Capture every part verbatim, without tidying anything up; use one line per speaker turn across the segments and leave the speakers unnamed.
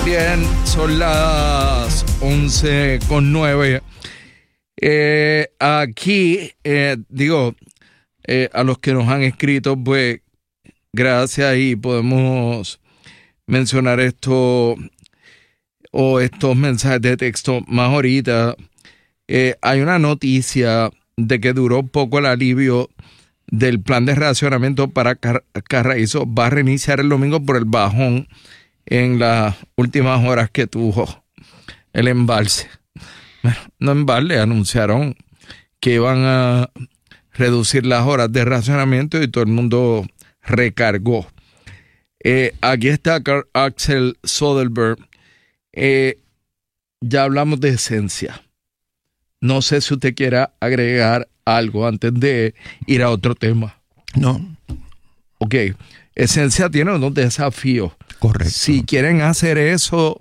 Bien, son las once con nueve. Eh, aquí, eh, digo, eh, a los que nos han escrito, pues, gracias, y podemos mencionar esto o estos mensajes de texto más ahorita. Eh, hay una noticia de que duró poco el alivio del plan de racionamiento para Car- Carraízo. Va a reiniciar el domingo por el bajón en las últimas horas que tuvo el embalse. Bueno, no embalse, anunciaron que iban a reducir las horas de racionamiento y todo el mundo recargó. Eh, aquí está Carl Axel Soderberg. Eh, ya hablamos de esencia. No sé si usted quiera agregar algo antes de ir a otro tema.
No.
Ok. Esencia tiene unos desafíos.
Correcto.
Si quieren hacer eso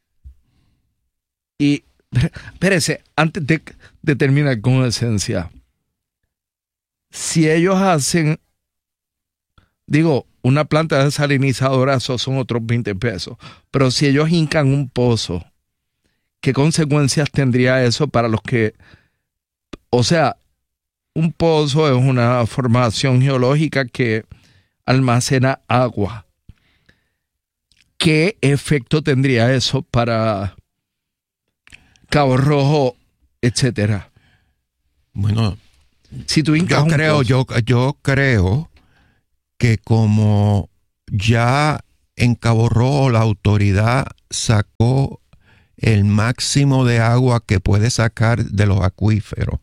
y... Espérese, antes de, de terminar con esencia. Si ellos hacen, digo, una planta desalinizadora, eso son otros veinte pesos. Pero si ellos hincan un pozo, ¿qué consecuencias tendría eso para los que... O sea, un pozo es una formación geológica que almacena agua. ¿Qué efecto tendría eso para Cabo Rojo, etcétera?
Bueno,
si tú hincas
yo
un
creo,
pozo,
yo, yo creo que como ya en Cabo Rojo la autoridad sacó el máximo de agua que puede sacar de los acuíferos,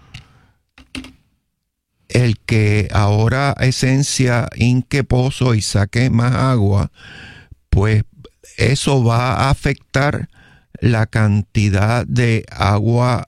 el que ahora Esencia hinque pozo y saque más agua, pues eso va a afectar la cantidad de agua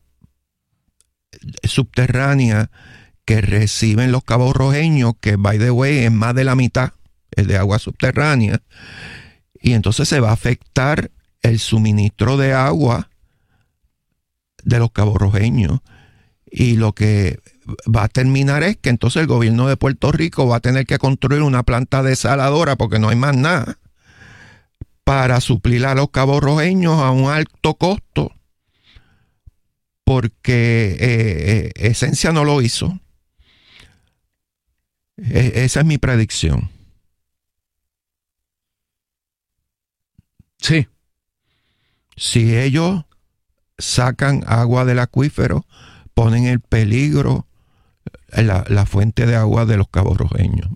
subterránea que reciben los caborrojeños, que, by the way, es más de la mitad, es de agua subterránea, y entonces se va a afectar el suministro de agua de los caborrojeños, y lo que va a terminar es que entonces el gobierno de Puerto Rico va a tener que construir una planta desaladora, porque no hay más nada, para suplir a los caborrojeños a un alto costo, porque eh, eh, Esencia no lo hizo. Eh, esa es mi predicción.
sí.
Si ellos sacan agua del acuífero, ponen en peligro la, la fuente de agua de los caborrojeños.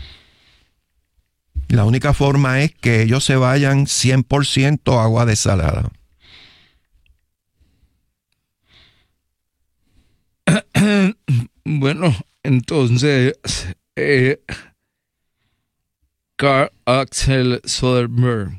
La única forma es que ellos se vayan cien por ciento agua desalada.
Bueno, entonces, eh, Carl Axel Soderberg,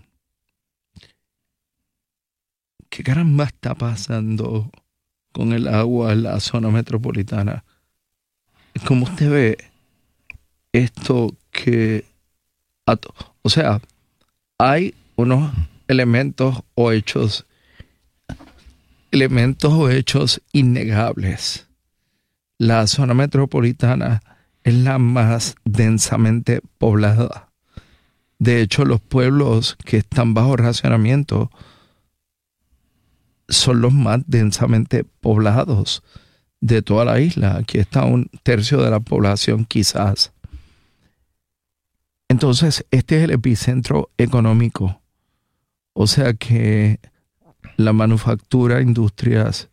¿qué caramba está pasando con el agua en la zona metropolitana? ¿Cómo usted ve esto que... O sea, hay unos elementos o hechos, elementos o hechos innegables. La zona metropolitana es la más densamente poblada. De hecho, los pueblos que están bajo racionamiento son los más densamente poblados de toda la isla. Aquí está un tercio de la población quizás. Entonces, este es el epicentro económico. O sea que la manufactura, industrias,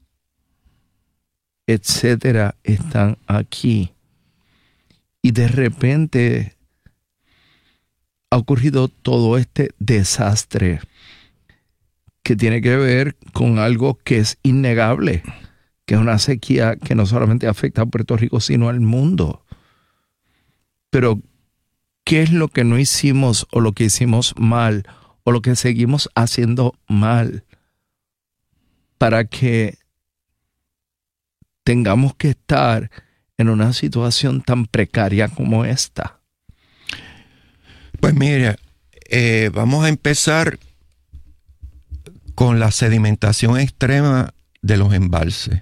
etcétera, están aquí. Y de repente ha ocurrido todo este desastre que tiene que ver con algo que es innegable, que es una sequía que no solamente afecta a Puerto Rico, sino al mundo. Pero ¿qué es lo que no hicimos o lo que hicimos mal o lo que seguimos haciendo mal para que tengamos que estar en una situación tan precaria como esta?
Pues mira, eh, vamos a empezar con la sedimentación extrema de los embalses.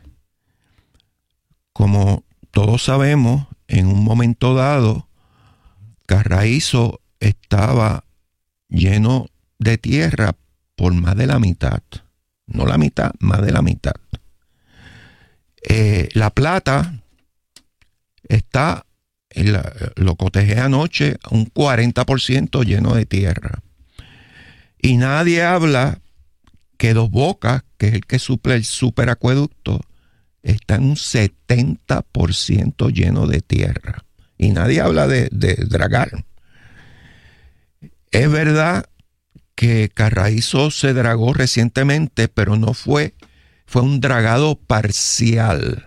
Como todos sabemos, en un momento dado, Carraízo estaba lleno de tierra por más de la mitad. No la mitad, más de la mitad. Eh, la Plata está, en la, lo cotejé anoche, un cuarenta por ciento lleno de tierra. Y nadie habla que Dos Bocas, que es el que suple el superacueducto, está en un setenta por ciento lleno de tierra. Y nadie habla de, de dragar. Es verdad que Carraízo se dragó recientemente, pero no fue, fue un dragado parcial,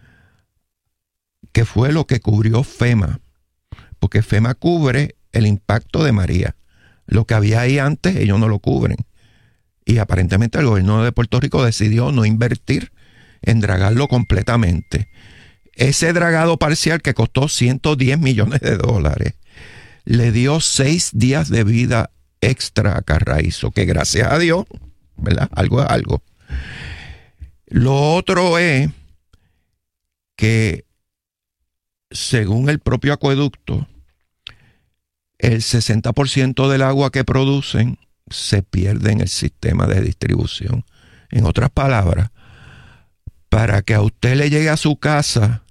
que fue lo que cubrió FEMA, porque FEMA cubre el impacto de María. Lo que había ahí antes, ellos no lo cubren. Y aparentemente el gobierno de Puerto Rico decidió no invertir en dragarlo completamente. Ese dragado parcial, que costó ciento diez millones de dólares, le dio seis días de vida extra a Carraízo, que gracias a Dios, ¿verdad? Algo es algo. Lo otro es que, según el propio acueducto, el sesenta por ciento del agua que producen se pierde en el sistema de distribución. En otras palabras, para que a usted le llegue a su casa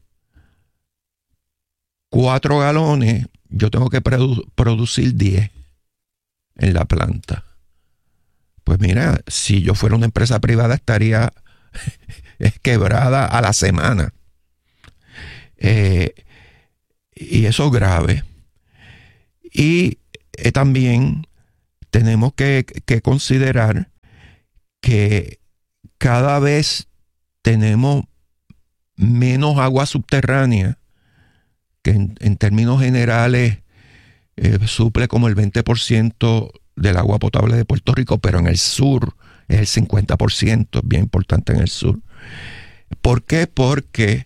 cuatro galones, yo tengo que produ- producir diez en la planta. Pues mira, si yo fuera una empresa privada estaría quebrada a la semana. Eh, y eso es grave. Y eh, también tenemos que, que considerar que cada vez tenemos menos agua subterránea, que en, en términos generales eh, suple como el veinte por ciento del agua potable de Puerto Rico, pero en el sur es el cincuenta por ciento, es bien importante en el sur. ¿Por qué? Porque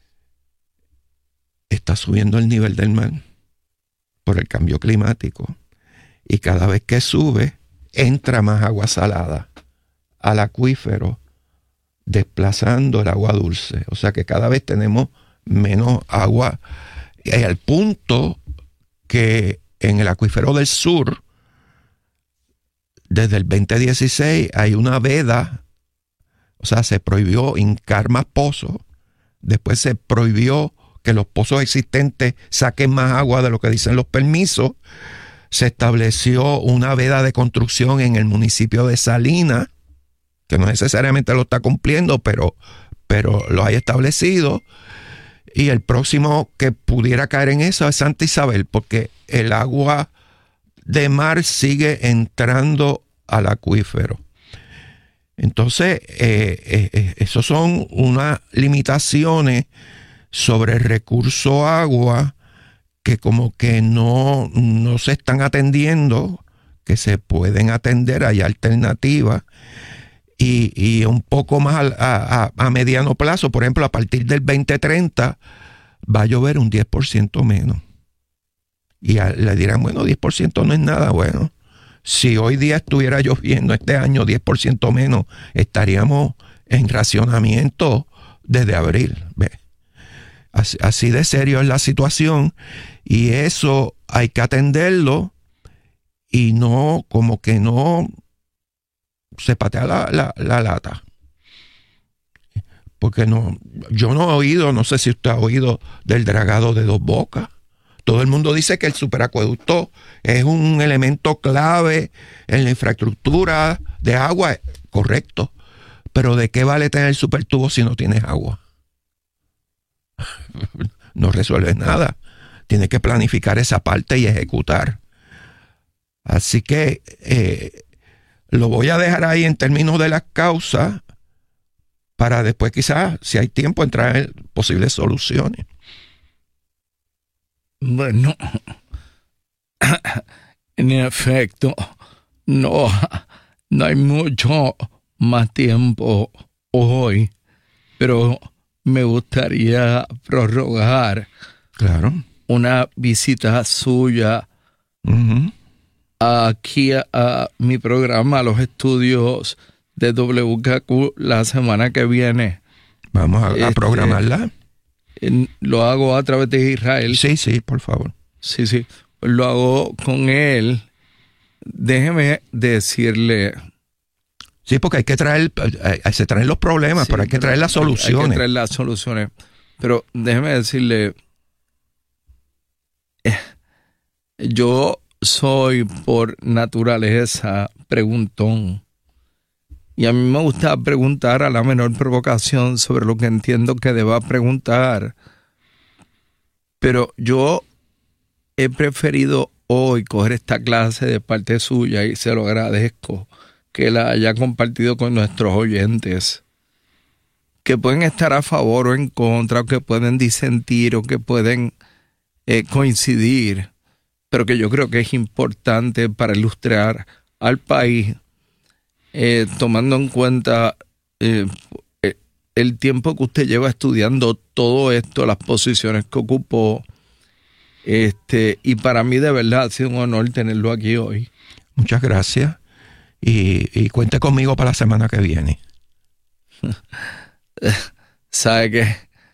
está subiendo el nivel del mar por el cambio climático, y cada vez que sube entra más agua salada al acuífero, desplazando el agua dulce. O sea que cada vez tenemos menos agua, al punto que en el acuífero del sur, desde el veinte dieciséis hay una veda, o sea, se prohibió hincar más pozos, después se prohibió que los pozos existentes saquen más agua de lo que dicen los permisos, se estableció una veda de construcción en el municipio de Salinas, que no necesariamente lo está cumpliendo, pero, pero lo hay establecido, y el próximo que pudiera caer en eso es Santa Isabel, porque el agua de mar sigue entrando al acuífero. Entonces, eh, eh, eso son unas limitaciones sobre el recurso agua que como que no, no se están atendiendo, que se pueden atender, hay alternativas. Y, y un poco más a, a, a mediano plazo, por ejemplo, a partir del veinte treinta va a llover un diez por ciento menos. Y a, le dirán, bueno, diez por ciento no es nada. Bueno, si hoy día estuviera lloviendo este año diez por ciento menos, estaríamos en racionamiento desde abril. ¿Ve? Así, así de serio es la situación, y eso hay que atenderlo, y no, como que no se patea la, la, la lata. Porque no, yo no he oído, no sé si usted ha oído del dragado de Dos Bocas. Todo el mundo dice que el superacueducto es un elemento clave en la infraestructura de agua, correcto. Pero ¿de qué vale tener el supertubo si no tienes agua? No resuelves nada. Tienes que planificar esa parte y ejecutar. Así que eh, lo voy a dejar ahí en términos de las causas, para después quizás, si hay tiempo, entrar en posibles soluciones.
Bueno, en efecto, no, no hay mucho más tiempo hoy, pero me gustaría prorrogar,
claro,
una visita suya
uh-huh.
aquí a, a mi programa, a los estudios de W K Q la semana que viene.
Vamos a, a
este,
programarla.
En, lo hago a través de Israel.
Sí, sí, por favor.
Sí, sí. Pues lo hago con él. Déjeme decirle
Sí, porque hay que traer, eh, se traen los problemas, sí, pero hay que traer las soluciones.
Hay que traer las soluciones. Pero déjeme decirle, eh, yo soy por naturaleza preguntón. Y a mí me gusta preguntar a la menor provocación sobre lo que entiendo que deba preguntar. Pero yo he preferido hoy coger esta clase de parte suya y se lo agradezco que la haya compartido con nuestros oyentes, que pueden estar a favor o en contra, o que pueden disentir o que pueden eh, coincidir, pero que yo creo que es importante para ilustrar al país, eh, tomando en cuenta eh, el tiempo que usted lleva estudiando todo esto, las posiciones que ocupó, este, y para mí de verdad ha sido un honor tenerlo aquí hoy.
Muchas gracias. Y, y cuente conmigo para la semana que viene.
¿Sabe qué?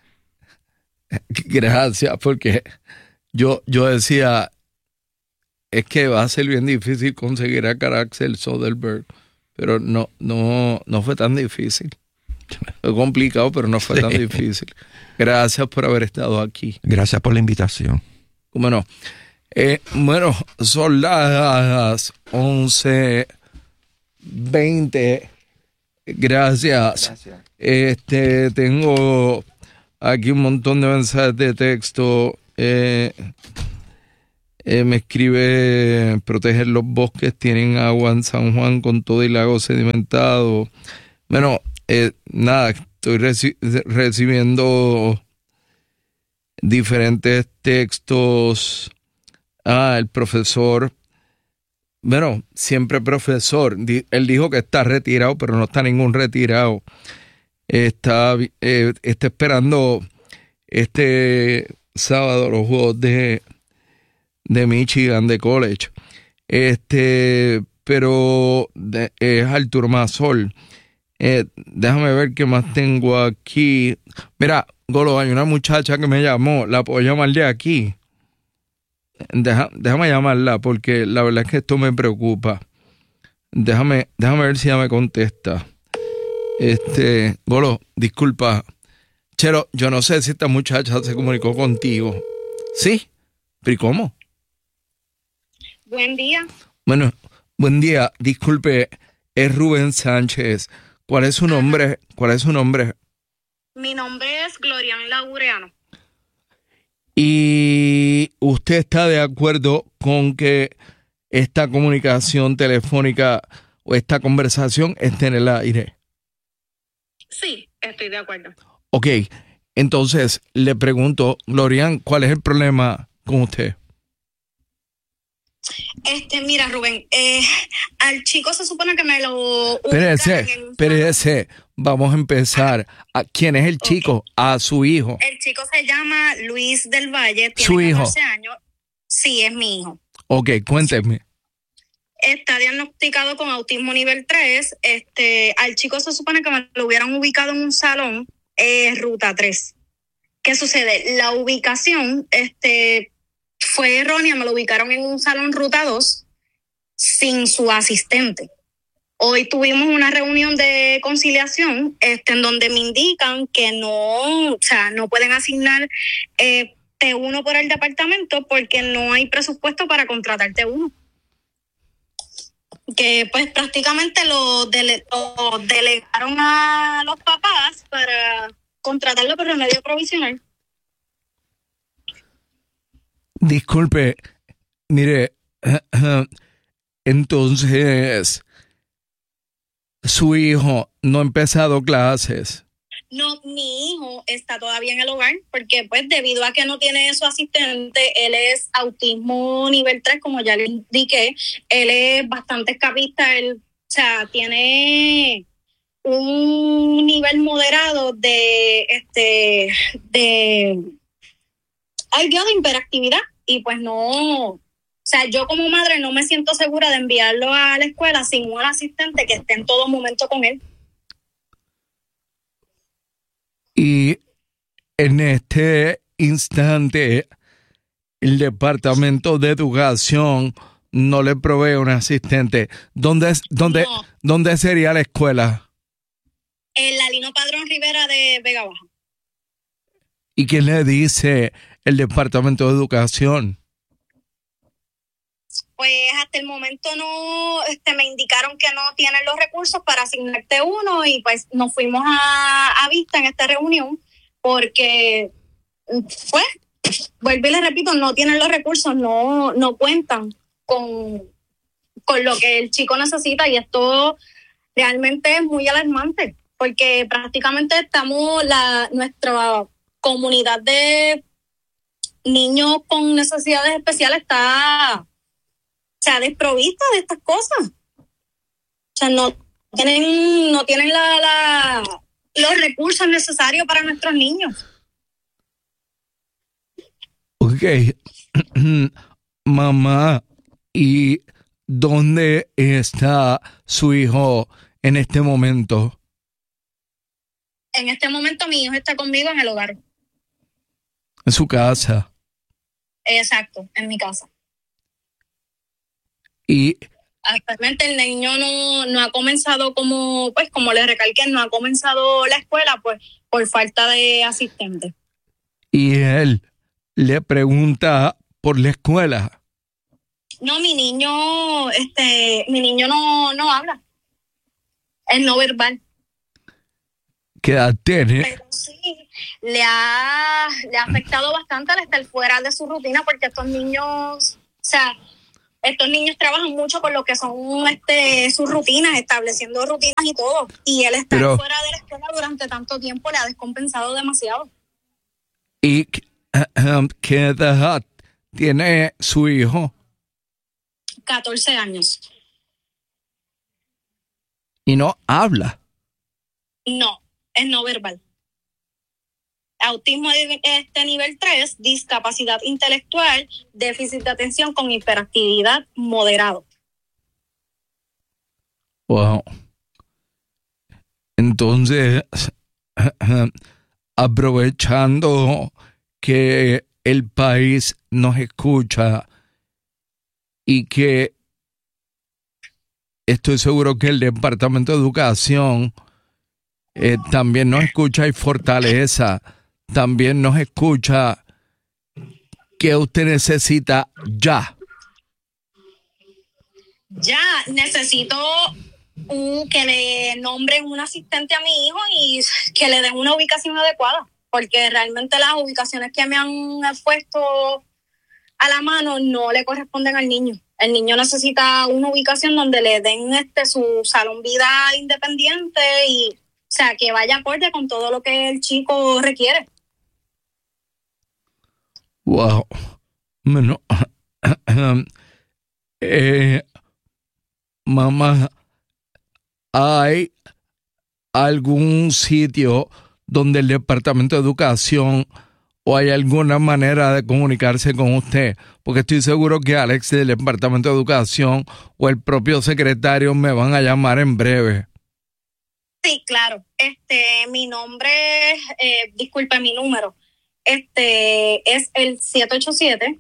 Gracias, porque yo, yo decía, es que va a ser bien difícil conseguir a Caraxel Soderbergh, pero no, no, no fue tan difícil. Fue complicado, pero no fue sí. tan difícil. Gracias por haber estado aquí.
Gracias por la invitación.
¿Cómo no? Eh, bueno, son las once veinte. Gracias. Gracias. Este, tengo aquí un montón de mensajes de texto. Eh, eh, me escribe: proteger los bosques, tienen agua en San Juan con todo y lago sedimentado. Bueno, eh, nada, estoy reci- recibiendo diferentes textos. Ah, el profesor. Bueno, siempre profesor. Él dijo que está retirado, pero no está ningún retirado. Está, eh, está esperando este sábado los juegos de, de Michigan, de college. Este, pero de, es Arturo Masol. Eh, déjame ver qué más tengo aquí. Mira, Golo, hay una muchacha que me llamó. La puedo llamar de aquí. Deja, déjame llamarla porque la verdad es que esto me preocupa. Déjame, déjame ver si ella me contesta. Este, Golo, disculpa. Chero, yo no sé si esta muchacha se comunicó contigo. ¿Sí? ¿Pero y cómo?
Buen día.
Bueno, buen día. Disculpe, es Rubén Sánchez. ¿Cuál es su nombre? ¿Cuál es su nombre?
Mi nombre es Glorian Laureano.
¿Y usted está de acuerdo con que esta comunicación telefónica o esta conversación esté en el aire?
Sí, estoy de acuerdo.
Ok, entonces le pregunto, Glorian, ¿cuál es el problema con usted?
Este, mira, Rubén, eh, al chico se supone que me lo...
Espérese, espérese, vamos a empezar. ¿A quién es el chico? Okay. A su hijo.
El chico se llama Luis del Valle, tiene
¿Su hijo?
catorce años. Sí, es mi hijo.
Ok, cuénteme.
Está diagnosticado con autismo nivel tres. Este, al chico se supone que me lo hubieran ubicado en un salón, eh, ruta tres. ¿Qué sucede? La ubicación, este... fue errónea, me lo ubicaron en un salón ruta dos sin su asistente. Hoy tuvimos una reunión de conciliación este, en donde me indican que no, o sea, no pueden asignar eh, T uno por el departamento porque no hay presupuesto para contratar T uno. Que pues prácticamente lo, dele, lo delegaron a los papás para contratarlo por remedio provisional.
Disculpe, mire, entonces, su hijo no ha empezado clases.
No, mi hijo está todavía en el hogar porque pues debido a que no tiene su asistente, él es autismo nivel tres, como ya le indiqué, él es bastante escapista, él, o sea, tiene un nivel moderado de, este, de, ay Dios, de hiperactividad. Y pues no, o sea, yo como madre no me siento segura de enviarlo a la escuela sin un asistente que esté en todo momento con él.
Y en este instante, el Departamento de Educación no le provee un asistente. ¿Dónde, es, dónde,
No.
¿Dónde sería la escuela?
El Lalino Padrón Rivera de Vega Baja.
¿Y qué le dice el Departamento de Educación?
Pues hasta el momento no, este, me indicaron que no tienen los recursos para asignarte uno y pues nos fuimos a, a vista en esta reunión porque, pues, vuelvo y les repito, no tienen los recursos, no, no cuentan con, con lo que el chico necesita y esto realmente es muy alarmante porque prácticamente estamos, la nuestra comunidad de niños con necesidades especiales está... O sea, desprovista de estas cosas. O sea, no tienen, no tienen la, la, los recursos necesarios para nuestros niños.
Ok. Mamá, ¿y dónde está su hijo en este momento?
En este momento mi hijo está conmigo en el hogar.
En su casa.
Exacto, en mi casa.
Y
Actualmente el niño no, no ha comenzado como, pues como le recalqué, no ha comenzado la escuela pues por falta de asistente.
y él le pregunta por la escuela.
No, mi niño, este, mi niño no, no habla. Es no verbal.
¿Qué edad tiene?
Pero sí, le ha, le ha afectado bastante al estar fuera de su rutina porque estos niños, o sea, estos niños trabajan mucho con lo que son este sus rutinas, estableciendo rutinas y todo. Y él estar
Pero-
fuera de la escuela durante tanto tiempo le ha descompensado demasiado.
¿Y qué edad tiene su hijo?
catorce años.
Y no habla.
No, es no verbal. Autismo de este nivel tres, discapacidad intelectual, déficit de atención con hiperactividad moderado.
Wow. Entonces, aprovechando que el país nos escucha y que estoy seguro que el Departamento de Educación eh, también nos escucha y fortaleza, también nos escucha, que usted necesita ya.
Ya necesito un, que le nombren un asistente a mi hijo y que le den una ubicación adecuada, porque realmente las ubicaciones que me han puesto a la mano no le corresponden al niño. El niño necesita una ubicación donde le den este su salón vida independiente y, o sea, que vaya acorde con todo lo que el chico requiere.
Wow. Bueno, eh, mamá, ¿hay algún sitio donde el Departamento de Educación o hay alguna manera de comunicarse con usted? Porque estoy seguro que Alex del Departamento de Educación o el propio secretario me van a llamar en breve.
Sí, claro. Este, mi nombre, eh, disculpe, mi número, este es el siete ocho siete,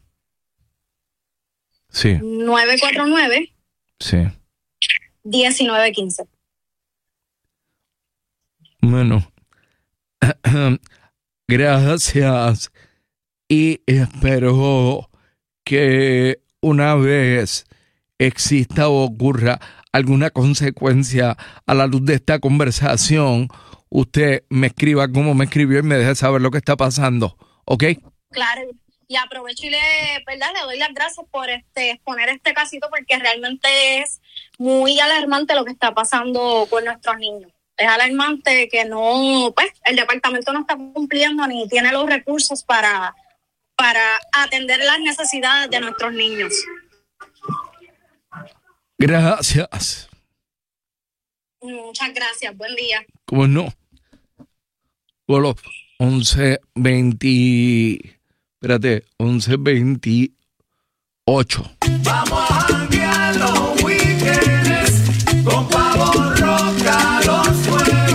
Sí,
nueve cuatro nueve,
sí.
uno nueve uno cinco.
Bueno, gracias y espero que una vez exista o ocurra alguna consecuencia a la luz de esta conversación, usted me escriba como me escribió y me deje saber lo que está pasando, ¿ok?
Claro, y aprovecho y le, ¿verdad? le doy las gracias por este exponer este casito porque realmente es muy alarmante lo que está pasando con nuestros niños. Es alarmante que no, pues, el departamento no está cumpliendo ni tiene los recursos para, para atender las necesidades de nuestros niños.
Gracias.
Muchas gracias, buen día.
¿Cómo no? Bueno, once veinte, espérate, once veintiocho.
Vamos a janguear los weekends con Pavo Roca los jueves.
Mañana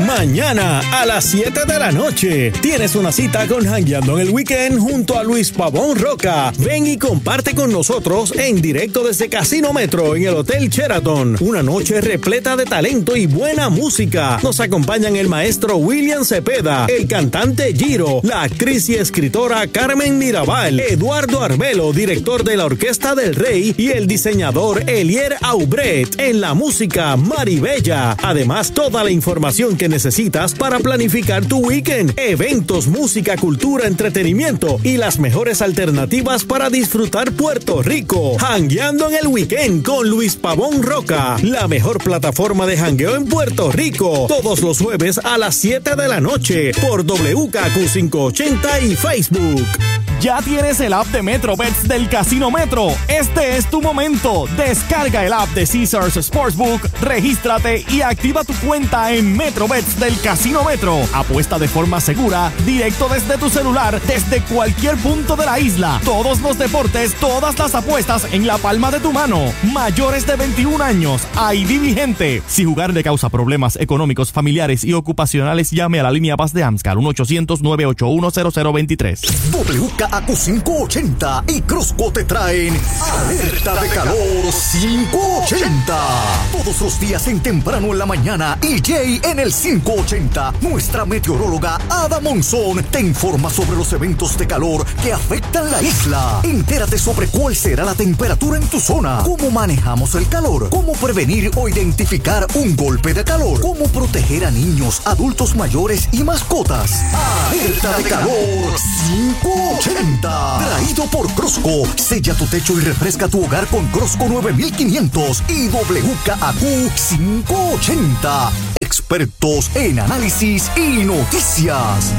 mañana a las siete de la noche. Tienes una cita con Jangueando en el Weekend junto a Luis Pavón Roca. Ven y comparte con nosotros en directo desde Casino Metro en el Hotel Sheraton. Una noche repleta de talento y buena música. Nos acompañan el maestro William Cepeda, el cantante Giro, la actriz y escritora Carmen Mirabal, Eduardo Arbelo, director de la Orquesta del Rey, y el diseñador Elier Aubret. En la música, Maribella. Además, toda la información que necesitas para planificar tu weekend. Eventos, música, cultura, entretenimiento y las mejores alternativas para disfrutar Puerto Rico. Jangueando en el Weekend con Luis Pavón Roca. La mejor plataforma de jangueo en Puerto Rico. Todos los jueves a las siete de la noche por W K Q quinientos ochenta y Facebook.
¿Ya tienes el app de MetroBets del Casino Metro? Este es tu momento. Descarga el app de Caesars Sportsbook, regístrate y activa tu cuenta en MetroBets del Casino Metro. Apuesta de forma segura, directo desde tu celular, desde cualquier punto de la isla. Todos los deportes, todas las apuestas en la palma de tu mano. Mayores de veintiún años, I D vigente. Si jugar le causa problemas económicos, familiares y ocupacionales, llame a la línea Paz de AMSCAR uno ochocientos, nueve ocho uno, cero cero dos tres.
W K A Q quinientos ochenta y Crosco te traen Alerta de Calor quinientos ochenta. Todos los días en temprano en la mañana y Jay en el quinientos ochenta. Nuestra meteoróloga Ada Monzón te informa sobre los eventos de calor que afectan la isla. Entérate sobre cuál será la temperatura en tu zona, cómo manejamos el calor, cómo prevenir o identificar un golpe de calor, cómo proteger a niños, adultos mayores y mascotas. Alerta de Calor quinientos ochenta. Traído por Crosco. Sella tu techo y refresca tu hogar con Crosco nueve mil quinientos y W K A Q quinientos ochenta. Expertos en análisis y noticias.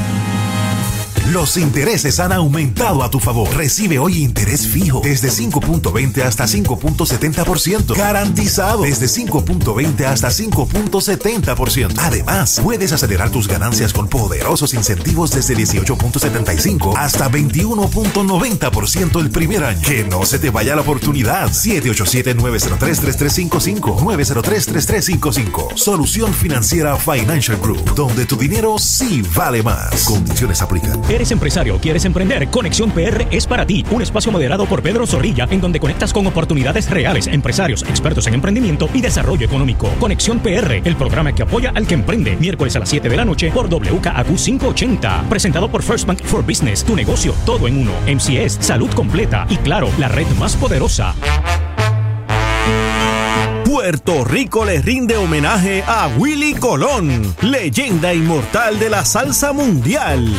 Los intereses han aumentado a tu favor. Recibe hoy interés fijo desde cinco punto veinte hasta cinco punto setenta por ciento. Garantizado desde cinco punto veinte hasta cinco punto setenta por ciento. Además, puedes acelerar tus ganancias con poderosos incentivos desde dieciocho punto setenta y cinco hasta veintiuno punto noventa por ciento el primer año. Que no se te vaya la oportunidad. siete ocho siete, nueve cero tres, tres tres cinco cinco. nueve cero tres, tres tres cinco cinco. Solución Financiera Financial Group, donde tu dinero sí vale más. Condiciones aplican.
¿Eres empresario? ¿Quieres emprender? Conexión P R es para ti. Un espacio moderado por Pedro Zorrilla en donde conectas con oportunidades reales, empresarios, expertos en emprendimiento y desarrollo económico. Conexión P R, el programa que apoya al que emprende. Miércoles a las siete de la noche por W K A Q quinientos ochenta. Presentado por First Bank for Business. Tu negocio, todo en uno. M C S, salud completa. Y claro, la red más poderosa.
Puerto Rico le rinde homenaje a Willie Colón, leyenda inmortal de la salsa mundial.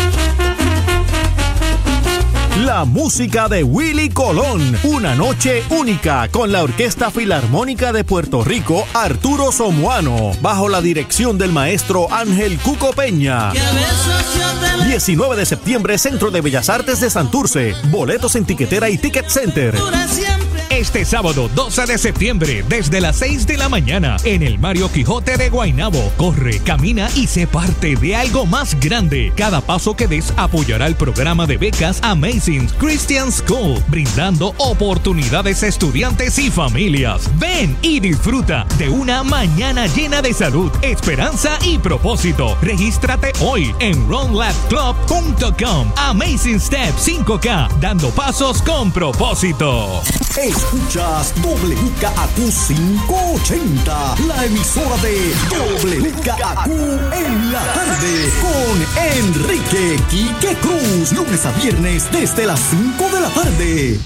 La música de Willie Colón, una noche única con la Orquesta Filarmónica de Puerto Rico, Arturo Somoano, bajo la dirección del maestro Ángel Cuco Peña. diecinueve de septiembre, Centro de Bellas Artes de Santurce. Boletos en Tiquetera y Ticket Center.
Este sábado doce de septiembre, desde las seis de la mañana, en el Mario Quijote de Guaynabo. Corre, camina y sé parte de algo más grande. Cada paso que des apoyará el programa de becas Amazing Christian School, brindando oportunidades a estudiantes y familias. Ven y disfruta de una mañana llena de salud, esperanza y propósito. Regístrate hoy en run lab club punto com. Amazing Step cinco K, dando pasos con propósito.
Escuchas W K A Q quinientos ochenta, la emisora de W K A Q en la tarde, con Enrique Quique Cruz, lunes a viernes desde las cinco de la tarde.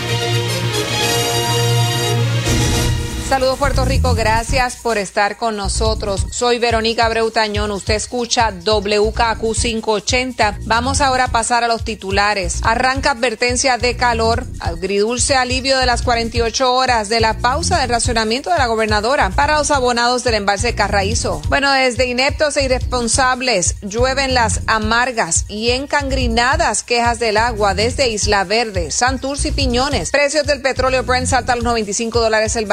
Saludos Puerto Rico, gracias por estar con nosotros. Soy Verónica Abreu Tañón, usted escucha W K A Q quinientos ochenta. Vamos ahora a pasar a los titulares. Arranca advertencia de calor, agridulce alivio de las cuarenta y ocho horas de la pausa del racionamiento de la gobernadora para los abonados del embalse Carraízo. Bueno, desde ineptos e irresponsables llueven las amargas y encangrinadas quejas del agua desde Isla Verde, Santurce y Piñones. Precios del petróleo Brent saltan a los noventa y cinco dólares el barril.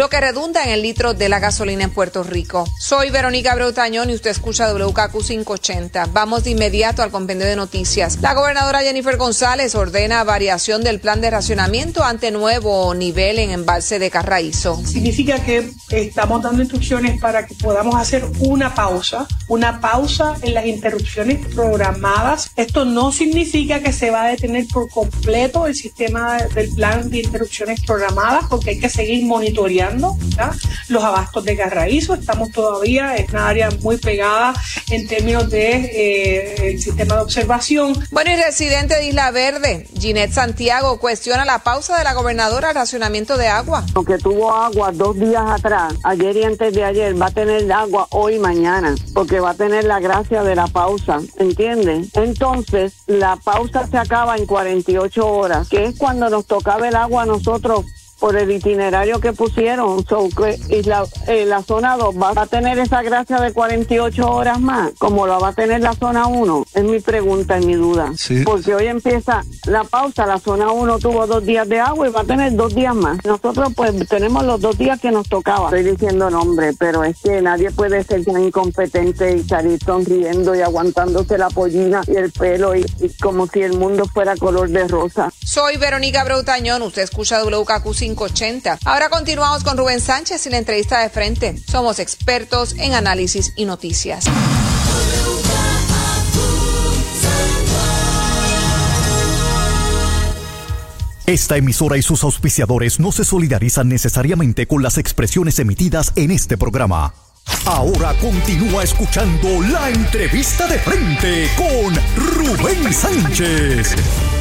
lo que redunda en el litro de la gasolina en Puerto Rico. Soy Verónica Abreu Tañón y usted escucha W K Q quinientos ochenta. Vamos de inmediato al compendio de noticias. La gobernadora Jennifer González ordena variación del plan de racionamiento ante nuevo nivel en embalse de Carraízo.
Significa que estamos dando instrucciones para que podamos hacer una pausa, una pausa en las interrupciones programadas. Esto no significa que se va a detener por completo el sistema del plan de interrupciones programadas, porque hay que seguir monitoreando, ¿ya?, los abastos de Carraízo. Estamos todavía en una área muy pegada en términos de eh, el sistema de observación.
Bueno, y residente de Isla Verde, Ginette Santiago, cuestiona la pausa de la gobernadora al racionamiento de agua.
Aunque tuvo agua dos días atrás, ayer y antes de ayer, va a tener agua hoy y mañana, porque va a tener la gracia de la pausa, ¿entiendes? Entonces, la pausa se acaba en cuarenta y ocho horas, que es cuando nos tocaba el agua a nosotros por el itinerario que pusieron. So, que, y la, eh, la zona dos va a tener esa gracia de cuarenta y ocho horas más, como la va a tener la zona uno. Es mi pregunta y mi duda.
Sí.
Porque hoy empieza la pausa, la zona uno tuvo dos días de agua y va a tener dos días más. Nosotros pues tenemos los dos días que nos tocaba. Estoy diciendo nombre, pero es que nadie puede ser tan incompetente y salir sonriendo y aguantándose la pollina y el pelo y, y como si el mundo fuera color de rosa.
Soy Verónica Abreu Tañón, usted escucha W K Q quinientos ochenta. Ahora continuamos con Rubén Sánchez y la entrevista de frente. Somos expertos en análisis y noticias.
Esta emisora y sus auspiciadores no se solidarizan necesariamente con las expresiones emitidas en este programa. Ahora continúa escuchando la entrevista de frente con Rubén Sánchez.